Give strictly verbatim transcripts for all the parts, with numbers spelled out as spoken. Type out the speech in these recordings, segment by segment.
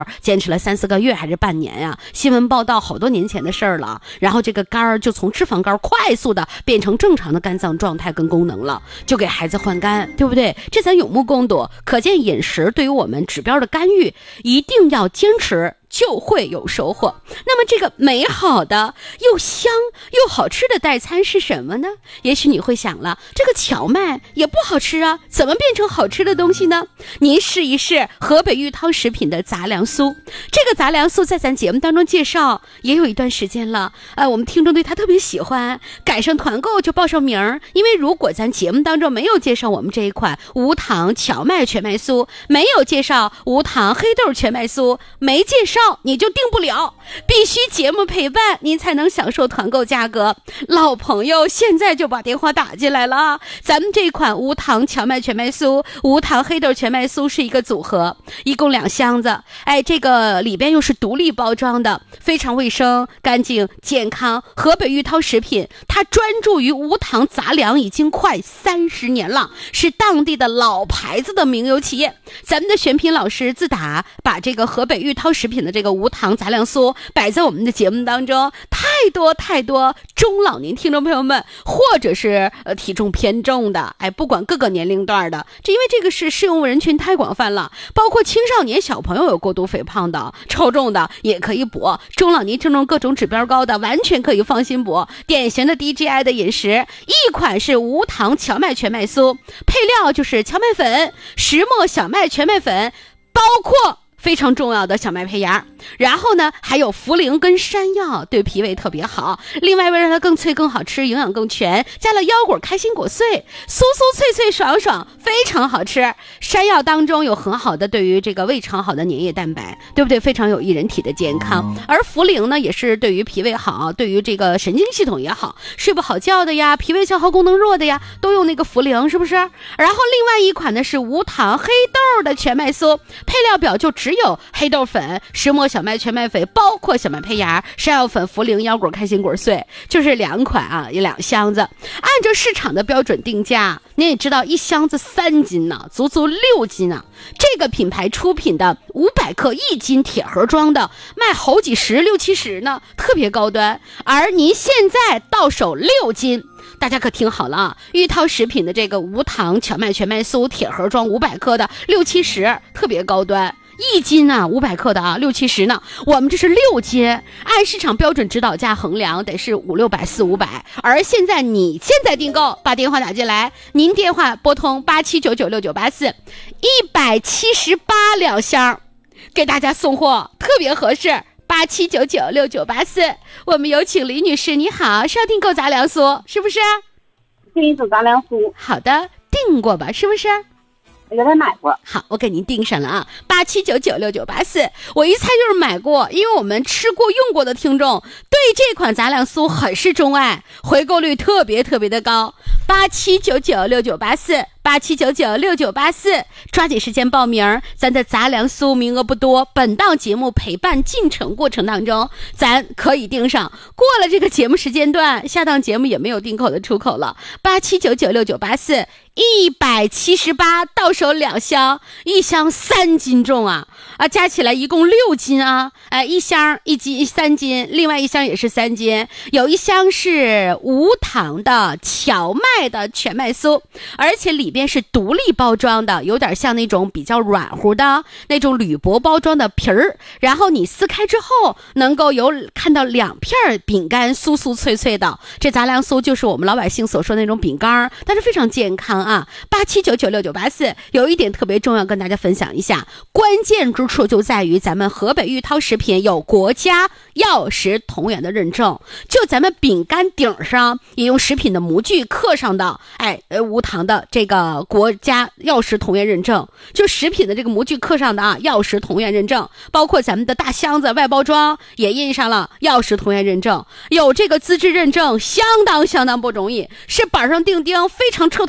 坚持了三四个月还是半年呀、啊？新闻报道好多年前的事儿了。然后这个肝儿就从脂肪肝快速的变成正常的肝脏状态跟功能了，就给孩子换肝，对不对？这咱有目共睹。可见饮食对于我们指标的干预，一定要坚持，就会有收获。那么这个美好的又香又好吃的代餐是什么呢？也许你会想了，这个荞麦也不好吃啊，怎么变成好吃的东西呢？您试一试河北玉涛食品的杂粮酥。这个杂粮酥在咱节目当中介绍也有一段时间了，呃，我们听众对它特别喜欢，赶上团购就报上名儿。因为如果咱节目当中没有介绍我们这一款无糖荞麦全麦酥，没有介绍无糖黑豆全麦酥，没介绍你就订不了，必须节目陪伴您才能享受团购价格。老朋友现在就把电话打进来了，咱们这款无糖荞麦全麦酥、无糖黑豆全麦酥是一个组合，一共两箱子。哎，这个里边又是独立包装的，非常卫生、干净、健康。河北玉涛食品它专注于无糖杂粮已经快三十年了，是当地的老牌子的名优企业。咱们的选品老师自打把这个河北玉涛食品的这个无糖杂粮酥摆在我们的节目当中，太多太多中老年听众朋友们，或者是呃体重偏重的，哎，不管各个年龄段的，这因为这个是适用人群太广泛了，包括青少年小朋友有过度肥胖的、超重的也可以补，中老年听众各种指标高的完全可以放心补，典型的 D G I 的饮食。一款是无糖荞麦全麦酥，配料就是荞麦粉、石磨小麦全麦粉，包括非常重要的小麦胚芽，然后呢还有茯苓跟山药，对脾胃特别好。另外为了让它更脆更好吃，营养更全，加了腰果开心果碎，酥酥脆脆爽爽，非常好吃。山药当中有很好的对于这个胃肠好的粘液蛋白，对不对？非常有益人体的健康。而茯苓呢也是对于脾胃好，对于这个神经系统也好，睡不好觉的呀，脾胃消耗功能弱的呀，都用那个茯苓，是不是？然后另外一款呢是无糖黑豆的全麦酥，配料表就只有黑豆粉、石磨小麦全麦粉，包括小麦胚芽、山药粉、茯苓、腰果开心果碎，就是两款啊，有两箱子。按照市场的标准定价，您也知道一箱子三斤呢、啊，足足六斤啊。这个品牌出品的五百克一斤铁盒装的，卖好几十、六七十呢，特别高端。而您现在到手六斤。大家可听好了啊！玉涛食品的这个无糖荞麦全麦酥铁盒装五百克的六七十，特别高端。一斤啊，五百克的啊，六七十呢。我们这是六斤，按市场标准指导价衡量得是五六百、四五百。而现在你现在订购，把电话打进来，您电话拨通八七九九六九八四，一百七十八两箱，给大家送货，特别合适。八七九九六九八四，我们有请李女士，你好，是要订购杂粮酥是不是？ 订一组杂粮酥。 好的，订过吧，是不是？ 原来买过。 好，我给您订上了啊，八七九九六九八四。我一猜就是买过，因为我们吃过用过的听众对这款杂粮酥很是钟爱，回购率特别特别的高。八七九九六九八四，八七九九六九八四，抓紧时间报名，咱的杂粮酥名额不多，本档节目陪伴进程过程当中，咱可以订上。过了这个节目时间段，下档节目也没有订购的出口了。八七九九六九八四，一百七十八，到手两箱，一箱三斤重啊啊，加起来一共六斤啊！哎，一箱一斤三斤，另外一箱也是三斤，有一箱是无糖的荞麦的全麦酥，而且里边是独立包装的，有点像那种比较软乎的那种铝箔包装的皮儿，然后你撕开之后能够有看到两片饼干酥酥脆脆的。这杂粮酥就是我们老百姓所说的那种饼干，但是非常健康啊。八七九九六九八四，有一点特别重要跟大家分享一下，关键之处就在于咱们河北玉涛食品有国家药食同源的认证，就咱们饼干顶上也用食品的模具刻上的哎呃无糖的这个国家药食同源认证，就食品的这个模具刻上的啊药食同源认证，包括咱们的大箱子外包装也印上了药食同源认证，有这个资质认证相当相当不容易，是板上钉钉，非常彻头彻尾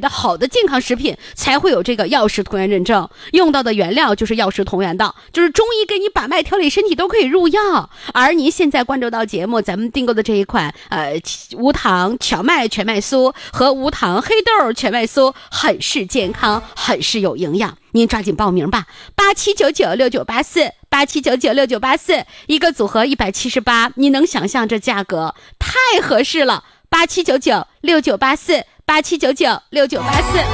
的好的健康食品才会有这个药食同源认证，用到的原料就是药食同源的，就是中医给你把脉调理身体都可以入药。而您现在关注到节目咱们订购的这一款呃无糖荞麦全麦酥和无糖黑豆全麦酥很是健康，很是有营养，您抓紧报名吧，八七九九六九八四八七九九六九八四，一个组合一百七十八，你能想象这价格太合适了，八七九九六九八四八七九九六九八四。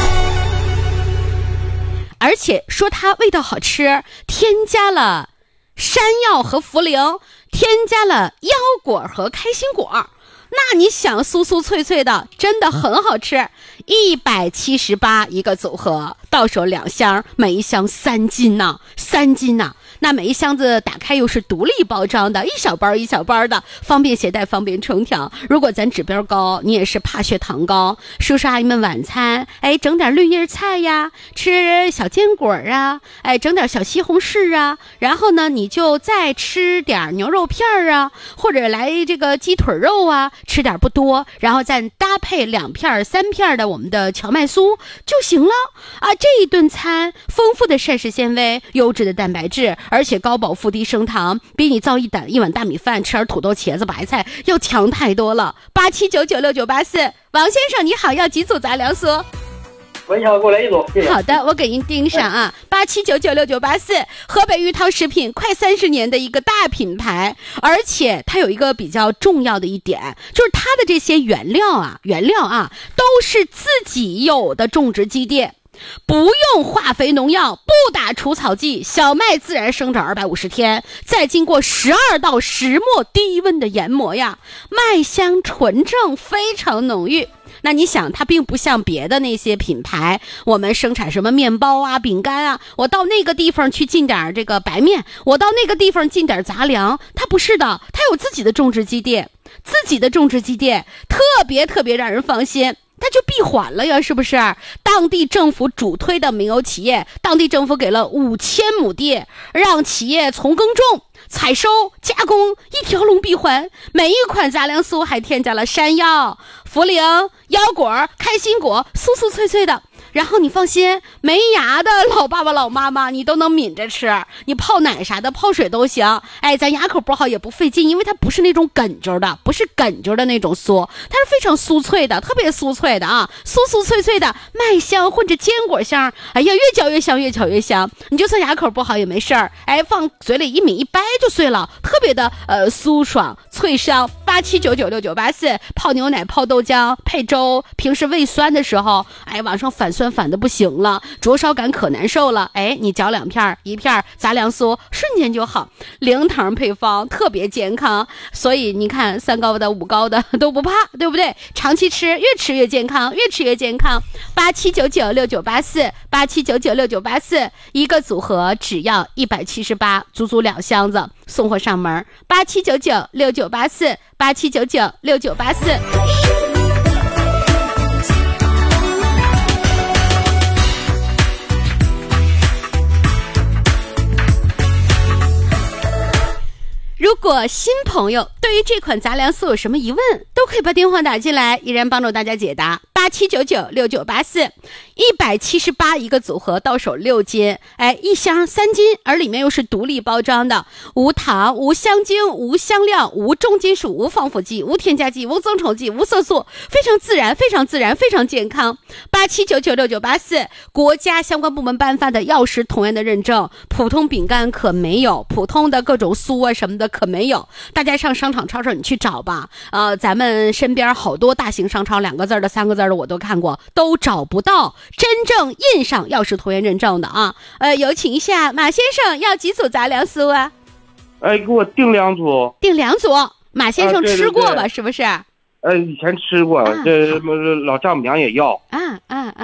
而且说它味道好吃，添加了山药和茯苓，添加了腰果和开心果，那你想酥酥脆脆的，真的很好吃。一百七十八一个组合，到手两箱，每一箱三斤呢、啊，三斤呢、啊。那每一箱子打开又是独立包装的，一小包一小包的，方便携带，方便成条。如果咱指标高，你也是怕血糖高，叔叔阿姨们晚餐，哎，整点绿叶菜呀，吃小坚果啊，哎，整点小西红柿啊，然后呢，你就再吃点牛肉片啊，或者来这个鸡腿肉啊，吃点不多，然后再搭配两片三片的我们的荞麦酥就行了啊。这一顿餐丰富的膳食纤维，优质的蛋白质，而且高饱腹低升糖，比你造一碗一碗大米饭吃点土豆茄子白菜要强太多了。八七九九六九八四，王先生你好，要几组杂粮酥？ 我想过来一组，谢谢。 好的，我给您盯上啊，八七九九六九八四，河北玉涛食品快三十年的一个大品牌，而且它有一个比较重要的一点，就是它的这些原料啊，原料啊都是自己有的种植基地。不用化肥农药，不打除草剂，小麦自然生长二百五十天，再经过十二道石磨低温的研磨呀，麦香纯正，非常浓郁。那你想，它并不像别的那些品牌，我们生产什么面包啊、饼干啊，我到那个地方去进点这个白面，我到那个地方进点杂粮，它不是的，它有自己的种植基地，自己的种植基地特别特别让人放心。它就闭环了呀，是不是？当地政府主推的民有企业，当地政府给了五千亩地，让企业从耕种、采收、加工一条龙闭环。每一款杂粮酥还添加了山药、茯苓、腰果、开心果，酥酥脆脆的。然后你放心，没牙的老爸爸老妈妈你都能抿着吃，你泡奶啥的泡水都行。哎，咱牙口不好也不费劲，因为它不是那种梗着的，不是梗着的那种酥，它是非常酥脆的，特别酥脆的啊，酥酥脆脆的，麦香混着坚果香，哎呀，越嚼越香，越嚼越香。你就算牙口不好也没事儿，哎，放嘴里一抿一掰就碎了，特别的呃酥爽脆香。八七九九六九八四，泡牛奶、泡豆浆、配粥，平时胃酸的时候，哎，往上反酸反的不行了，灼烧感可难受了，哎，你嚼两片一片杂粮酥，瞬间就好。零糖配方，特别健康，所以你看三高的五高的都不怕，对不对？长期吃，越吃越健康，越吃越健康。八七九九六九八四，八七九九六九八四，一个组合只要一百七十八，足足两箱子，送货上门。八七九九六九八四，八七九九六九八四。如果新朋友对于这款杂粮酥有什么疑问，都可以把电话打进来，依然帮助大家解答。八七九九六九八四，一百七十八一个组合，到手六斤，哎，一箱三斤，而里面又是独立包装的，无糖、无香精、无香料、无重金属、无防腐剂、无添加剂、无增稠剂、无色素，非常自然，非常自然，非常健康。八七九九六九八四，国家相关部门颁发的药食同源的认证，普通饼干可没有，普通的各种酥啊什么的可没有。大家上商场超市你去找吧，呃，咱们身边好多大型商超两个字的三个字的我都看过，都找不到真正印上药食同源认证的啊。呃，有请一下马先生，要几组杂粮酥啊？ 哎，给我订两组。 订两组，马先生吃过吧？啊、对对对，是不是？ 呃，以前吃过，啊、这老丈母娘也要。 啊啊啊！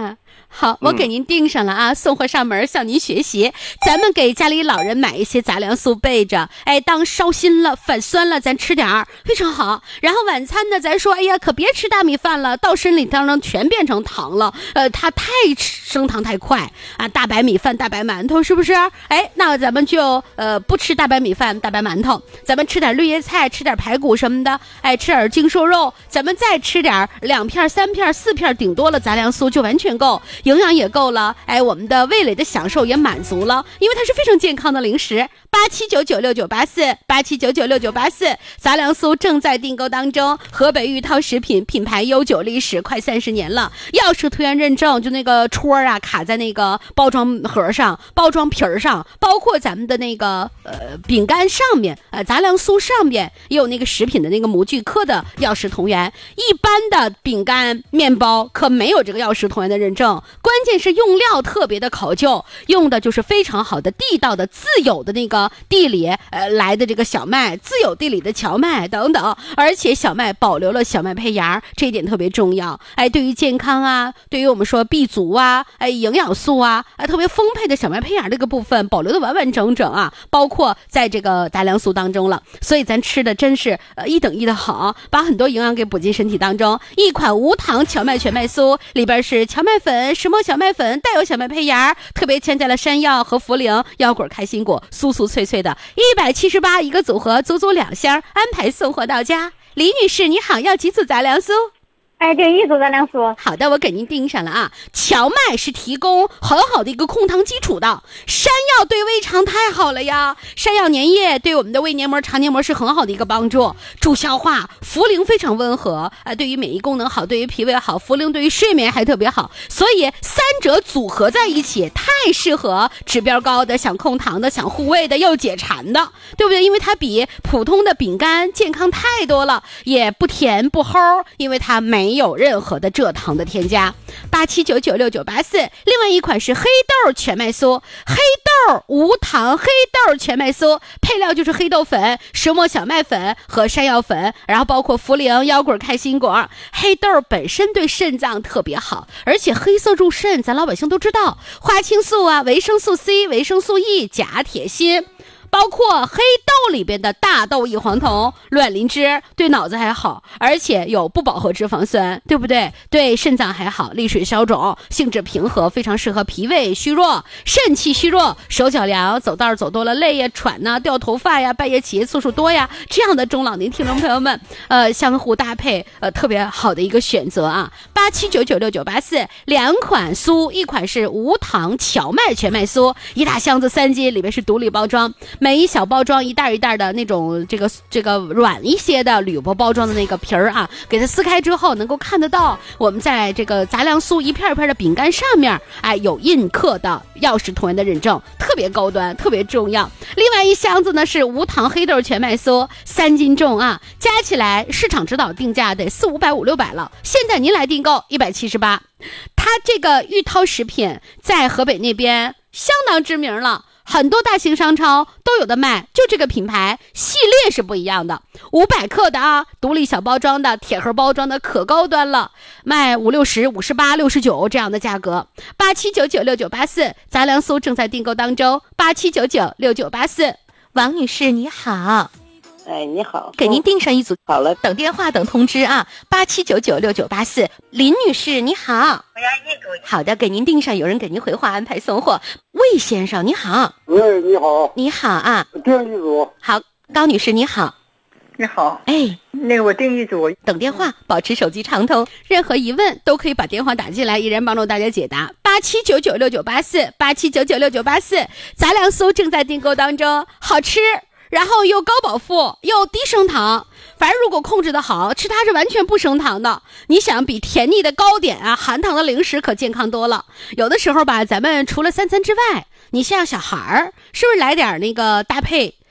好，我给您订上了啊，嗯、送货上门向您学习。咱们给家里老人买一些杂粮酥备着，哎，当烧心了、反酸了，咱吃点儿非常好。然后晚餐呢，咱说，哎呀，可别吃大米饭了，到身体当中全变成糖了，呃，它太升糖太快啊，大白米饭、大白馒头，是不是？哎，那咱们就呃不吃大白米饭、大白馒头，咱们吃点绿叶菜，吃点排骨什么的，哎，吃点精瘦肉，咱们再吃点两片、三片、四片，顶多了杂粮酥就完全够，营养也够了，哎，我们的味蕾的享受也满足了，因为它是非常健康的零食。八七九九六九八四，八七九九六九八四，杂粮酥正在订购当中。河北玉涛食品品牌悠久历史，快三十年了，钥匙图源认证，就那个戳啊卡在那个包装盒上、包装皮儿上，包括咱们的那个呃饼干上面、呃杂粮酥上面也有那个食品的那个模具刻的钥匙同源。一般的饼干、面包可没有这个钥匙同源的认证，关键是用料特别的考究，用的就是非常好的地道的自有的那个地里呃来的这个小麦，自有地里的荞麦等等，而且小麦保留了小麦胚芽，这一点特别重要。哎，对于健康啊，对于我们说 B 族啊，哎，营养素啊，哎，特别丰沛的小麦胚芽这个部分保留的完完整整啊，包括在这个杂粮酥当中了。所以咱吃的真是呃一等一的好，把很多营养给补进身体当中。一款无糖荞麦全麦酥，里边是荞麦粉、石磨小麦粉，带有小麦胚芽，特别添加了山药和茯苓、腰果、开心果，酥酥脆脆的，一百七十八一个组合，足足两箱，安排送货到家。李女士你好，要几组杂粮酥？ 哎，对，一组杂粮酥。 好的，我给您订上了啊。荞麦是提供很好的一个控糖基础的，山药对胃肠太好了呀，山药粘液对我们的胃黏膜、肠黏膜是很好的一个帮助，助消化。茯苓非常温和啊，对于免疫功能好，对于脾胃好，茯苓对于睡眠还特别好，所以三者组合在一起太适合指标高的、想控糖的、想护胃的又解馋的，对不对？因为它比普通的饼干健康太多了，也不甜不齁，因为它没没有任何的蔗糖的添加。八七九九六九八四，另外一款是黑豆全麦酥，黑豆无糖黑豆全麦酥，配料就是黑豆粉、石磨小麦粉和山药粉，然后包括茯苓、腰果、开心果。黑豆本身对肾脏特别好，而且黑色入肾，咱老百姓都知道，花青素啊、维生素 C、维生素 E、钾、铁、锌。包括黑豆里边的大豆异黄酮、卵磷脂对脑子还好，而且有不饱和脂肪酸，对不对？对肾脏还好，利水消肿，性质平和，非常适合脾胃虚弱、肾气虚弱、手脚凉、走道走多了累呀、喘呐、掉头发呀、半夜起夜次数多呀，这样的中老年听众朋友们，呃，相互搭配，呃，特别好的一个选择啊。八七九九六九八四，两款酥，一款是无糖荞麦全麦酥，一大箱子三斤，里面是独立包装。每一小包装一袋一袋的那种这个这个软一些的铝箔包装的那个皮儿啊，给它撕开之后能够看得到我们在这个杂粮酥一片一片的饼干上面，哎，有印刻的钥匙同源的认证，特别高端，特别重要。另外一箱子呢是无糖黑豆全麦酥，三斤重啊，加起来市场指导定价得四五百五六百了，现在您来订购一百七十八。它这个玉涛食品在河北那边相当知名了。很多大型商超都有的卖，就这个品牌系列是不一样的，五百克的啊，独立小包装的，铁盒包装的，可高端了，卖五六十、五十八、六十九这样的价格。八七九九六九八四，杂粮酥正在订购当中。八七九九六九八四，王女士你好。 哎，你好， 给您订上一组。 好了， 等电话等通知啊。八七九九六九八四，林女士你好。 我要一组。 好的，给您订上，有人给您回话安排送货。魏先生你好。 喂，你好。 你好啊。 订一组。 好，高女士你好。 你好， 哎， 那个我订一组。 等电话，保持手机畅通，任何疑问都可以把电话打进来，依然帮助大家解答。八七九九六九八四，八七九九六九八四，杂粮酥正在订购当中，好吃。然后又高饱腹又低升糖，反正如果控制的好，吃它是完全不升糖的。你想比甜腻的糕点啊、含糖的零食可健康多了。有的时候吧，咱们除了三餐之外，你像小孩儿，是不是来点那个搭配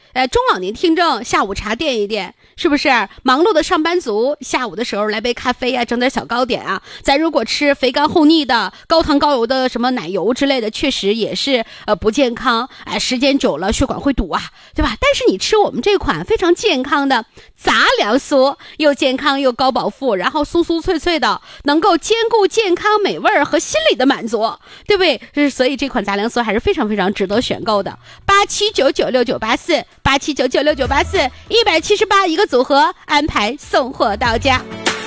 呃，中老年听众下午茶垫一垫，是不是？忙碌的上班族下午的时候来杯咖啡啊，整点小糕点啊。咱如果吃肥甘厚腻的高糖高油的什么奶油之类的，确实也是呃不健康，哎、呃，时间久了血管会堵啊，对吧？但是你吃我们这款非常健康的杂粮酥，又健康又高饱腹，然后酥酥脆脆的，能够兼顾健康美味和心理的满足，对不对？所以这款杂粮酥还是非常非常值得选购的。八七九九六九八四，八七九九六九八四，一百七十八一个组合，安排送货到家。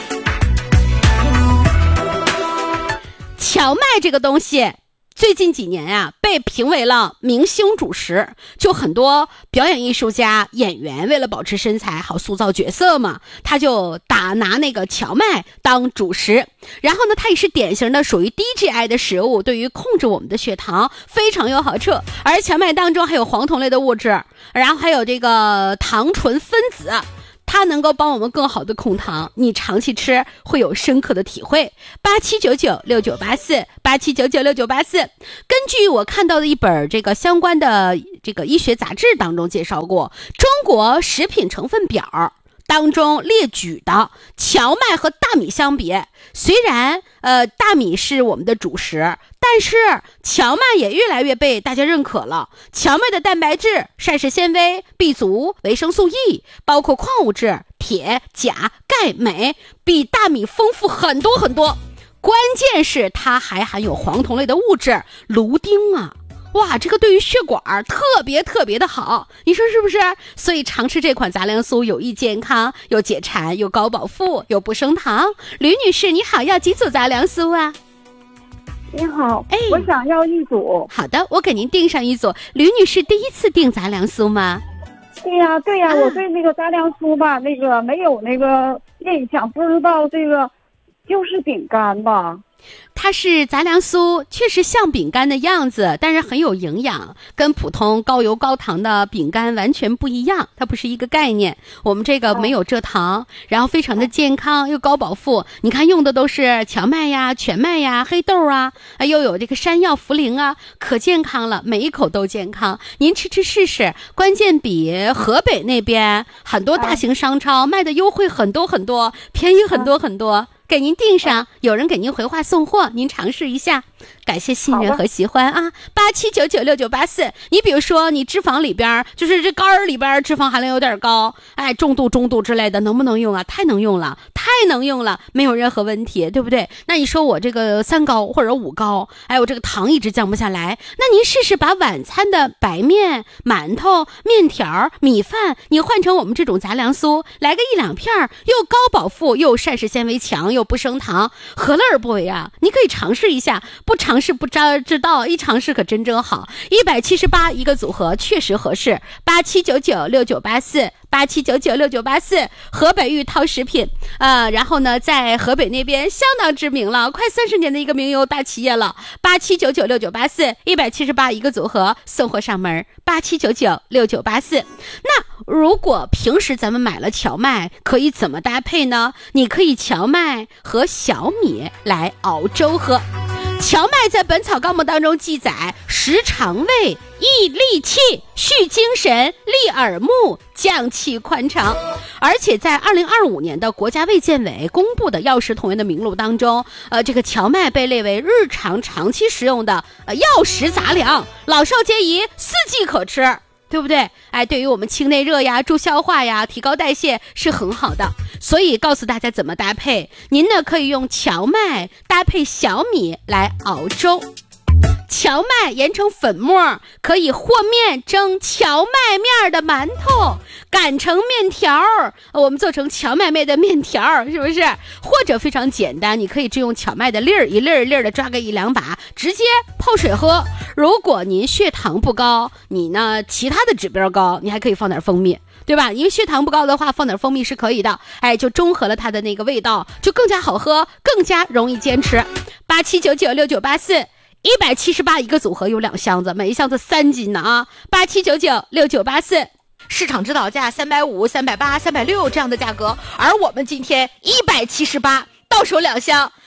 荞麦这个东西最近几年啊，被评为了明星主食，就很多表演艺术家、演员为了保持身材，好塑造角色嘛，他就打拿那个荞麦当主食。然后呢，它也是典型的属于低 G I 的食物，对于控制我们的血糖非常有好处。而荞麦当中还有黄酮类的物质，然后还有这个糖醇分子，它能够帮我们更好的控糖，你长期吃会有深刻的体会。八七九九六九八四，八七九九六九八四。根据我看到的一本这个相关的这个医学杂志当中介绍过，中国食品成分表当中列举的荞麦和大米相比，虽然呃大米是我们的主食，但是荞麦也越来越被大家认可了。荞麦的蛋白质、膳食纤维、B 族、维生素 E， 包括矿物质铁、钾、钙、镁，比大米丰富很多很多。关键是它还含有黄酮类的物质芦丁啊。哇，这个对于血管特别特别的好，你说是不是？所以常吃这款杂粮酥有益健康，又解馋，又高饱腹，又不升糖。吕女士你好，要几组杂粮酥啊？ 你好， 哎， 我想要一组。 好的，我给您订上一组。吕女士第一次订杂粮酥吗？ 对呀、啊、对呀、啊啊， 我对那个杂粮酥吧，那个没有那个印象，不知道这个就是饼干吧。 它是杂粮酥，确实像饼干的样子，但是很有营养，跟普通高油高糖的饼干完全不一样，它不是一个概念。我们这个没有蔗糖，然后非常的健康又高饱腹。你看用的都是荞麦呀、全麦呀、黑豆啊，又有这个山药、茯苓啊，可健康了，每一口都健康。您吃吃试试，关键比河北那边很多大型商超卖的优惠很多很多，便宜很多很多。给您订上，有人给您回话送货，您尝试一下。感谢信任和喜欢啊！八七九九六九八四。你比如说，你脂肪里边就是这肝儿里边脂肪含量有点高，哎，重度、中度之类的，能不能用啊？太能用了，太能用了，没有任何问题，对不对？那你说我这个三高或者五高，哎，我这个糖一直降不下来，那您试试把晚餐的白面、馒头、面条、米饭，你换成我们这种杂粮酥，来个一两片，又高饱腹，又膳食纤维强，又不升糖，何乐而不为啊？你可以尝试一下，不尝试不知道，一尝试可真正好。一百七十八一个组合确实合适。八七九九六九八四，八七九九六九八四，河北玉涛食品，呃，然后呢，在河北那边相当知名了，快三十年的一个名优大企业了。八七九九六九八四，一百七十八一个组合，送货上门。八七九九六九八四。那如果平时咱们买了荞麦，可以怎么搭配呢？你可以荞麦和小米来熬粥喝。荞麦在《本草纲目》当中记载，食肠胃、益力气、续精神、利耳目、降气宽肠。而且在二零二五年的国家卫健委公布的药食同源的名录当中，呃，这个荞麦被列为日常长期食用的呃药食杂粮，老少皆宜，四季可吃。对不对？哎，对于我们清内热呀、助消化呀、提高代谢是很好的。所以告诉大家怎么搭配，您呢可以用荞麦搭配小米来熬粥。荞麦研成粉末，可以和面蒸荞麦面的馒头，擀成面条，我们做成荞麦面的面条，是不是？或者非常简单，你可以只用荞麦的粒儿，一粒儿一粒儿的抓个一两把，直接泡水喝。如果您血糖不高，你呢其他的指标高，你还可以放点蜂蜜，对吧？因为血糖不高的话，放点蜂蜜是可以的，哎，就中和了它的那个味道，就更加好喝，更加容易坚持。八七九九六九八四。一百七十八一个组合，有两箱子，每一箱子三斤呢啊！八七九九六九八四，市场指导价三百五、三百八、三百六这样的价格，而我们今天一百七十八，到手两箱，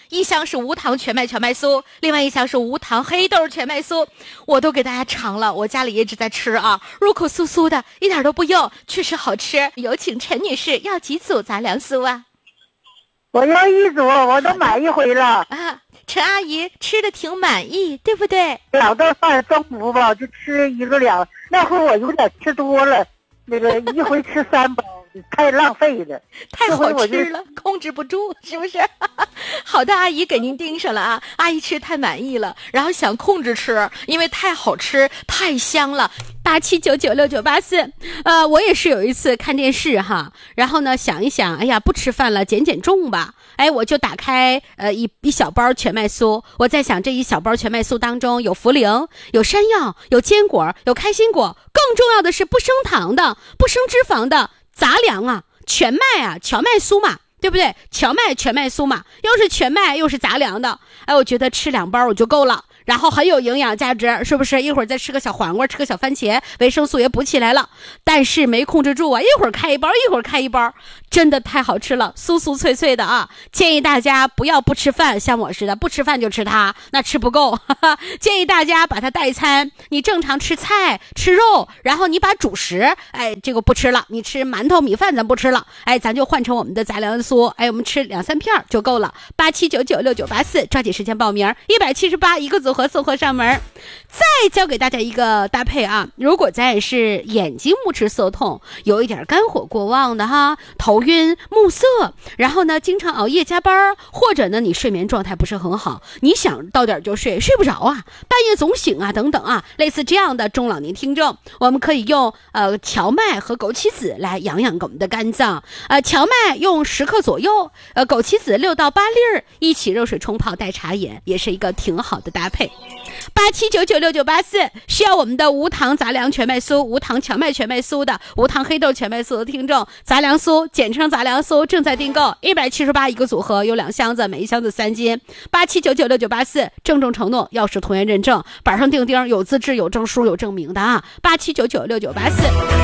一箱是无糖全麦荞麦酥，另外一箱是无糖黑豆全麦酥，我都给大家尝了，我家里一直在吃啊，入口酥酥的，一点都不硬，确实好吃。有请陈女士，要几组杂粮酥啊？ 我要一组，我都买一回了。 啊，陈阿姨吃的挺满意，对不对？ 两顿饭中午吧，就吃一个两，那会我有点吃多了，那个一回吃三包。太浪费了， 太好吃了，控制不住，是不是？好的，阿姨给您盯上了啊！阿姨吃太满意了，然后想控制吃，因为太好吃，太香了。 八七九九六九八四，呃，我也是有一次看电视哈，然后呢想一想，哎呀，不吃饭了，减减重吧。哎，我就打开呃一一小包全麦酥，我在想这一小包全麦酥当中有茯苓、有山药、有坚果、有开心果，更重要的是不升糖的、不升脂肪的。杂粮啊，全麦啊，荞麦酥嘛，对不对？荞麦全麦酥嘛，又是全麦又是杂粮的，哎，我觉得吃两包我就够了，然后很有营养价值，是不是？一会儿再吃个小黄瓜，吃个小番茄，维生素也补起来了。但是没控制住啊，一会儿开一包，一会儿开一包，真的太好吃了，酥酥脆脆的啊！建议大家不要不吃饭，像我似的，不吃饭就吃它，那吃不够。哈哈，建议大家把它代餐，你正常吃菜吃肉，然后你把主食，哎，这个不吃了，你吃馒头米饭咱不吃了，哎，咱就换成我们的杂粮酥，哎，我们吃两三片就够了。八七九九六九八四，抓紧时间报名，一百七十八一个组合送货上门。再教给大家一个搭配啊，如果咱也是眼睛目赤涩痛，有一点肝火过旺的哈，头晕目涩，然后呢经常熬夜加班，或者呢你睡眠状态不是很好，你想到点就睡，睡不着啊，半夜总醒啊等等啊，类似这样的中老年听众，我们可以用呃荞麦和枸杞子来养养我们的肝脏。呃荞麦用十克左右，呃枸杞子六到八粒儿，一起热水冲泡代茶饮，也是一个挺好的搭配。八七九九六九八四，需要我们的无糖杂粮全麦酥、无糖荞麦全麦酥的、无糖黑豆全麦酥的听众，杂粮酥简称杂粮酥正在订购，一百七十八一个组合，有两箱子，每一箱子三斤。八七九九六九八四，郑重承诺，钥匙同源认证，板上钉钉，有资质、有证书、有证明的啊！八七九九六九八四。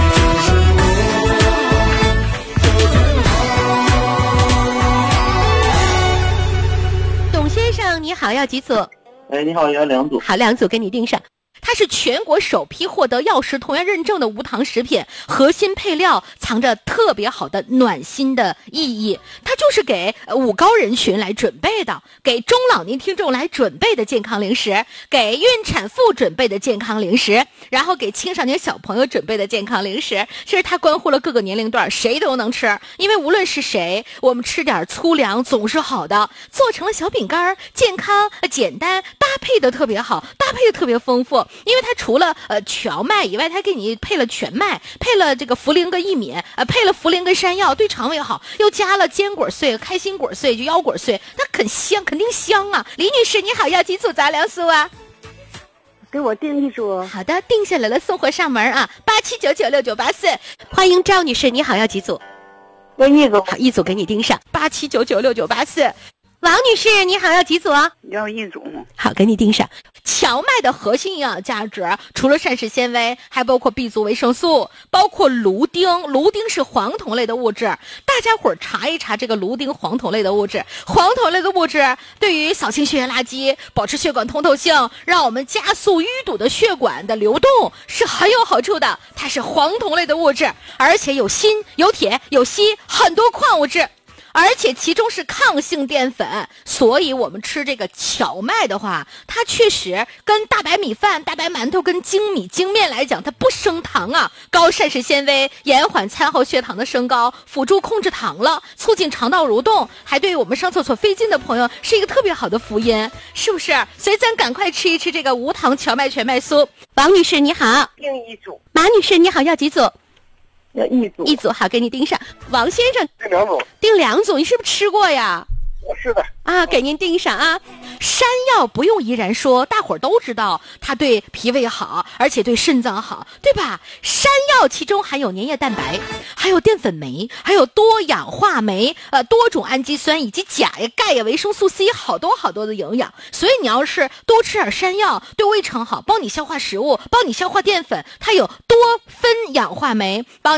董先生你好，要几组？ 哎，你好，要两组。 好，两组给你订上。它是全国首批获得药食同源认证的无糖食品，核心配料藏着特别好的暖心的意义，它就是给五高人群来准备的，给中老年听众来准备的健康零食，给孕产妇准备的健康零食，然后给青少年小朋友准备的健康零食。其实它关乎了各个年龄段，谁都能吃，因为无论是谁，我们吃点粗粮总是好的。做成了小饼干，健康简单，搭配的特别好，搭配的特别丰富。因为它除了呃荞麦以外，它给你配了全麦，配了这个茯苓跟薏米，呃配了茯苓跟山药，对肠胃好，又加了坚果碎、开心果碎，就腰果碎，那很香，肯定香啊！李女士你好，要几组杂粮酥啊？ 给我订一组。 好的，定下来了，送货上门啊！八七九九六九八四，欢迎赵女士，你好，要几组？ 要一组。 好，一组给你订上。八七九九六九八四。王女士你好，要几组？ 要一组。 好，给你订上。荞麦的核心营养价值除了膳食纤维，还包括 B 族维生素，包括芦丁。芦丁是黄酮类的物质，大家伙儿查一查这个芦丁黄酮类的物质。黄酮类的物质对于扫清血液垃圾，保持血管通透性，让我们加速淤堵的血管的流动是很有好处的。它是黄酮类的物质，而且有锌、有铁、有硒，很多矿物质。而且其中是抗性淀粉，所以我们吃这个荞麦的话，它确实跟大白米饭、大白馒头跟精米精面来讲，它不升糖啊，高膳食纤维，延缓餐后血糖的升高，辅助控制糖了，促进肠道蠕动，还对于我们上厕所费劲的朋友是一个特别好的福音，是不是？所以咱赶快吃一吃这个无糖荞麦全麦酥。王女士你好， 订一组。 马女士你好，要几组？ 要一组。 一组，好，给你订上。王先生订两组。 订两组，你是不是吃过呀？ 我是的啊，给您订上啊。山药不用依然说，大伙儿都知道它对脾胃好，而且对肾脏好，对吧？山药其中含有粘液蛋白，还有淀粉酶，还有多氧化酶，呃，多种氨基酸以及钾呀、钙呀、维生素 C， 好多好多的营养。所以你要是多吃点山药，对胃肠好，帮你消化食物，帮你消化淀粉。它有多酚氧化酶，帮你代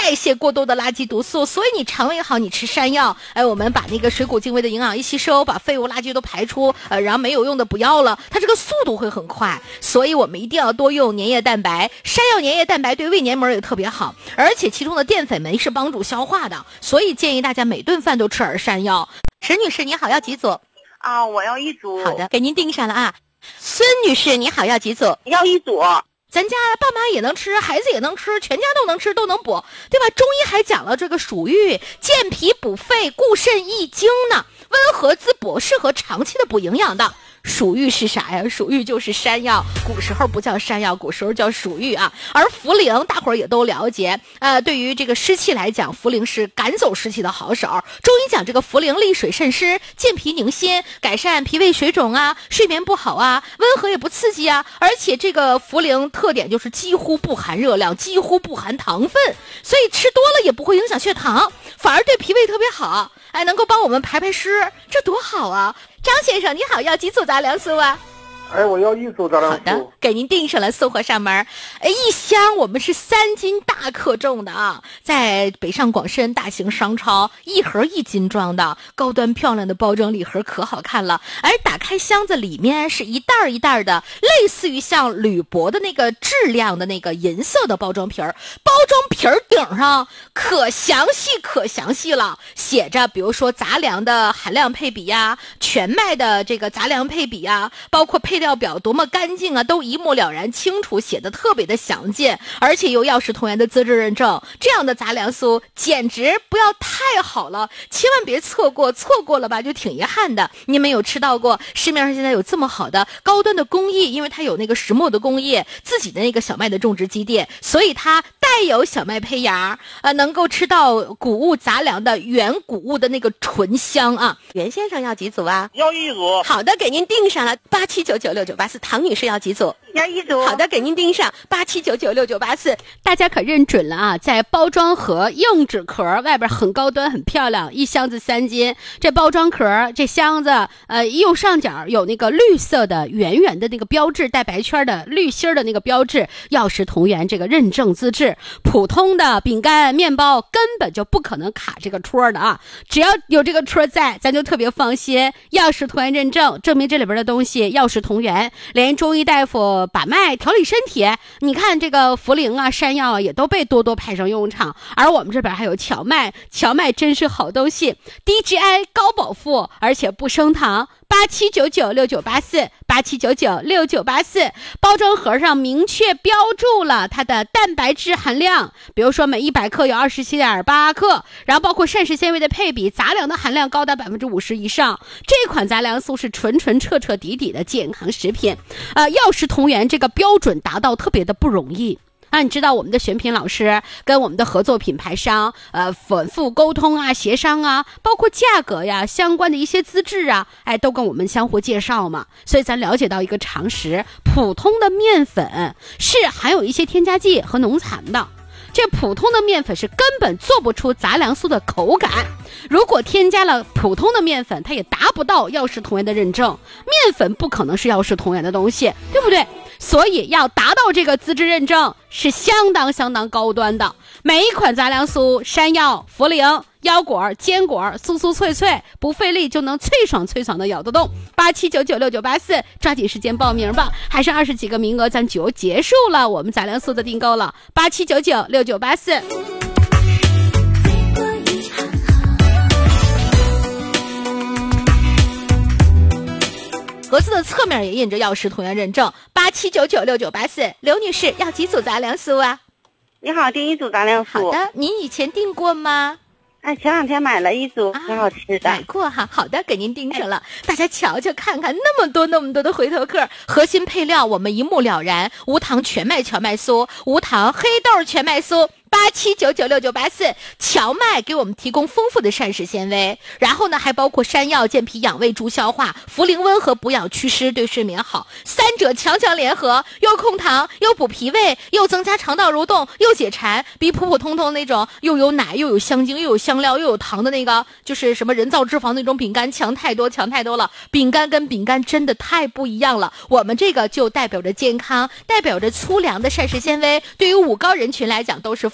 代谢过多的垃圾毒素，所以你肠胃好，你吃山药，哎，我们把那个水谷精微的营养一吸收，把废物垃圾都排出，呃，然后没有用的不要了，它这个速度会很快，所以我们一定要多用粘液蛋白。山药粘液蛋白对胃黏膜也特别好，而且其中的淀粉酶是帮助消化的，所以建议大家每顿饭都吃点山药。石女士你好，要几组？ 啊，我要一组。 好的，给您订上了啊。孙女士你好，要几组？ 要一组。 咱家爸妈也能吃，孩子也能吃，全家都能吃，都能补，对吧？中医还讲了这个蜀玉健脾补肺固肾益精呢，温和滋补，适合长期的补营养的。蜀玉是啥呀？蜀玉就是山药，古时候不叫山药，古时候叫蜀玉啊。而茯苓大伙儿也都了解，呃，对于这个湿气来讲，茯苓是赶走湿气的好手。中医讲这个茯苓利水渗湿，健脾宁心，改善脾胃水肿啊，睡眠不好啊，温和也不刺激啊。而且这个茯苓特点就是几乎不含热量，几乎不含糖分，所以吃多了也不会影响血糖，反而对脾胃特别好，哎，能够帮我们排排湿，这多好啊！张先生你好，要几组杂粮酥啊？ 哎，我要一组杂粮酥。 好的，给您订上了，送货上门。哎，一箱我们是三斤大克重的啊，在北上广深大型商超，一盒一斤装的，高端漂亮的包装礼盒可好看了。而打开箱子里面是一袋一袋的，类似于像铝箔的那个质量的那个银色的包装皮儿，包装皮儿顶上可详细可详细了，写着比如说杂粮的含量配比呀，全麦的这个杂粮配比呀，包括配料表多么干净啊，都一目了然清楚，写的特别的详尽，而且有药食同源的资质认证，这样的杂粮酥简直不要太好了，千万别错过，错过了吧就挺遗憾的。你们有吃到过市面上现在有这么好的高端的工艺，因为它有那个石磨的工艺，自己的那个小麦的种植基地，所以它带有小麦胚芽，呃，能够吃到谷物杂粮的原谷物的那个醇香啊。袁先生要几组啊？ 要一组。 好的，给您订上了，八七九九六九八四。唐女士要几组？ 要一组。 好的，给您订上，八七九九六九八四。 大家可认准了啊，在包装盒硬纸壳外边很高端很漂亮，一箱子三斤。这包装壳这箱子呃右上角有那个绿色的圆圆的那个标志，带白圈的绿心的那个标志，药食同源这个认证资质。普通的饼干面包根本就不可能卡这个戳的啊，只要有这个戳在，咱就特别放心。药食同源认证证明这里边的东西药食同源，连中医大夫把脉调理身体，你看这个茯苓啊山药啊也都被多多派上用场。而我们这边还有荞麦，荞麦真是好东西，低 G I 高饱腹，而且不升糖。八七九九六九八四，八七九九六九八四，包装盒上明确标注了它的蛋白质含量，比如说每一百克有二十七点八克，然后包括膳食纤维的配比，杂粮的含量高达百分之五十以上。这款杂粮酥是纯纯彻彻底底的健康食品，呃，药食同源这个标准达到特别的不容易。啊，你知道我们的选品老师跟我们的合作品牌商呃反复沟通啊协商啊，包括价格呀相关的一些资质啊，哎都跟我们相互介绍嘛。所以咱了解到一个常识，普通的面粉是含有一些添加剂和农残的，这普通的面粉是根本做不出杂粮酥的口感，如果添加了普通的面粉，它也达不到药食同源的认证，面粉不可能是药食同源的东西，对不对？所以要达到这个资质认证是相当相当高端的。每一款杂粮酥，山药、茯苓、腰果、坚果，酥酥脆脆，不费力就能脆爽脆爽的咬得动。八七九九六九八四，抓紧时间报名吧，还剩二十几个名额，咱就结束了我们杂粮酥的订购了。八七九九六九八四。 盒子的侧面也印着药食同源认证，八七九九六九八四。刘女士要几组杂粮酥啊？ 你好，订一组杂粮酥。 好的，您以前订过吗？ 哎，前两天买了一组，很好吃的。 买过哈，好的，给您订上了。大家瞧瞧看看，那么多那么多的回头客，核心配料我们一目了然，无糖全麦荞麦酥，无糖黑豆全麦酥。八七九九六九八四，荞麦给我们提供丰富的膳食纤维，然后呢还包括山药健脾养胃助消化，茯苓温和补养祛湿对睡眠好，三者强强联合，又控糖又补脾胃，又增加肠道蠕动，又解馋，比普普通通那种又有奶又有香精又有香料又有糖的那个就是什么人造脂肪那种饼干强太多强太多了。饼干跟饼干真的太不一样了，我们这个就代表着健康，代表着粗粮的膳食纤维，对于五高人群来讲都是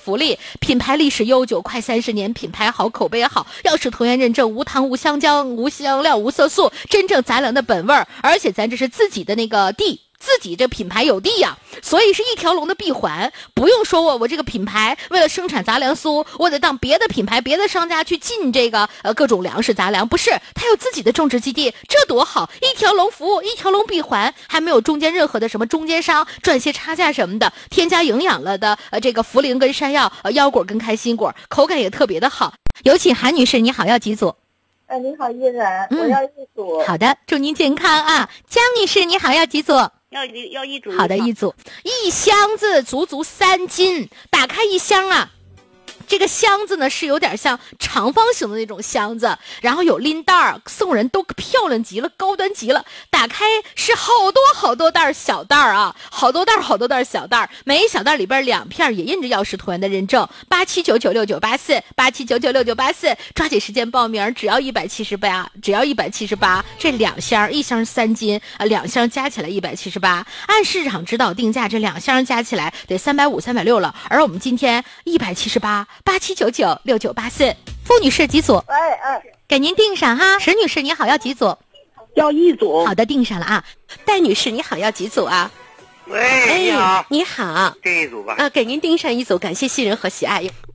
福利，品牌历史悠久，快三十年，品牌好，口碑好，药食同源认证，无糖、无香蕉、无香料、无色素，真正杂粮的本味儿，而且咱这是自己的那个地。自己这品牌有地呀、啊，所以是一条龙的闭环，不用说我我这个品牌为了生产杂粮酥，我得当别的品牌、别的商家去进这个呃各种粮食杂粮，不是，它有自己的种植基地，这多好！一条龙服务，一条龙闭环，还没有中间任何的什么中间商赚些差价什么的，添加营养了的呃这个茯苓跟山药、呃腰果跟开心果，口感也特别的好。有请韩女士，你好，要几组？ 哎，你好，依然，嗯、我要一组。 好的，祝您健康啊。江女士，你好，要几组？ 要一要一组。 好的，一组，一箱子足足三斤，打开一箱啊。这个箱子呢是有点像长方形的那种箱子，然后有拎袋儿，送人都漂亮极了，高端极了。打开是好多好多袋小袋儿啊，好多袋好多袋小袋儿，每一小袋里边两片也印着药食同源的认证。八七九九六九八四，八七九九六九八四，抓紧时间报名，只要一百七十八，只要一百七十八。这两箱，一箱三斤啊，两箱加起来一百七十八。按市场指导定价，这两箱加起来得三百五、三百六了。而我们今天一百七十八。八七九九六九八四，付女士几组？ 哎哎， 给您定上哈。石女士你好，要几组？ 要一组。 好的，定上了啊。戴女士你好，要几组啊？ 喂，你好， 你好， 这一组吧。 啊，给您定上一组，感谢信任和喜爱。